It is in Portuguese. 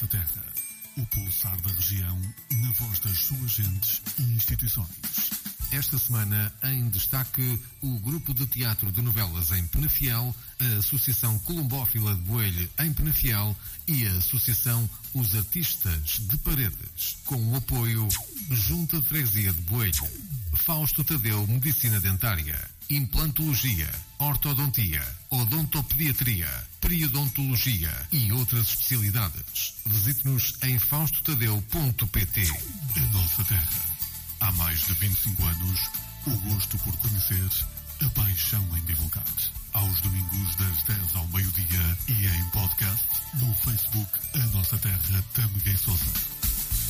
nossa terra. O pulsar da região na voz das suas gentes e instituições. Esta semana, em destaque, o Grupo de Teatro de Novelas em Penafiel, a Associação Colombófila de Boelho em Penafiel e a Associação Os Artistas de Paredes, com o apoio Junta de Freguesia de Boelho, Fausto Tadeu Medicina Dentária, Implantologia, Ortodontia, Odontopediatria, Periodontologia e outras especialidades. Visite-nos em faustotadeu.pt. A nossa terra. Há mais de 25 anos, o gosto por conhecer, a paixão em divulgar. Aos domingos das 10 ao meio-dia e em podcast no Facebook A Nossa Terra Tâmega e Sousa.